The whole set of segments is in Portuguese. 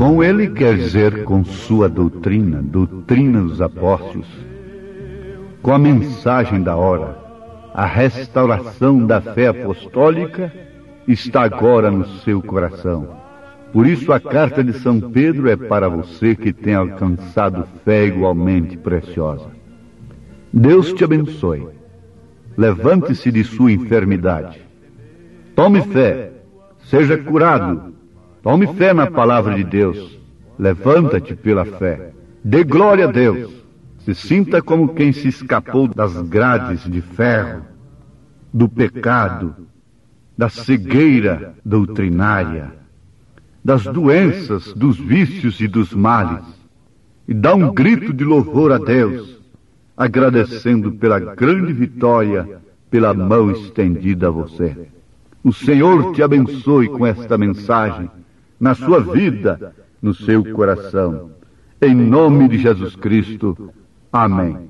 Com ele quer dizer com sua doutrina, doutrina dos apóstolos, com a mensagem da hora, a restauração da fé apostólica está agora no seu coração. Por isso a carta de São Pedro é para você que tem alcançado fé igualmente preciosa. Deus te abençoe. Levante-se de sua enfermidade. Tome fé. Seja curado. Tome fé na palavra de Deus. Levanta-te pela fé. Dê glória a Deus. Se sinta como quem se escapou das grades de ferro, do pecado, da cegueira doutrinária, das doenças, dos vícios e dos males. E dá um grito de louvor a Deus, agradecendo pela grande vitória, pela mão estendida a você. O Senhor te abençoe com esta mensagem, na sua vida, no seu coração. Em nome de Jesus Cristo. Amém.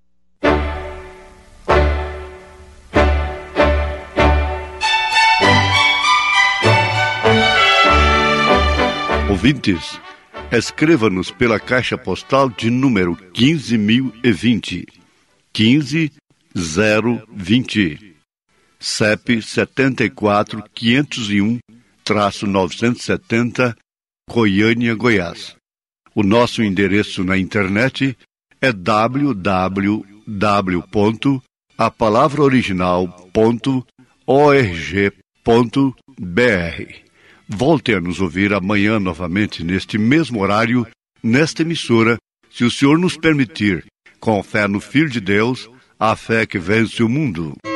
Ouvintes, escreva-nos pela caixa postal de número 15.020, 15020, CEP 74.501-970, Goiânia, Goiás. O nosso endereço na internet é www.apalavraoriginal.org.br. Volte a nos ouvir amanhã novamente neste mesmo horário, nesta emissora, se o Senhor nos permitir, com fé no Filho de Deus, a fé que vence o mundo.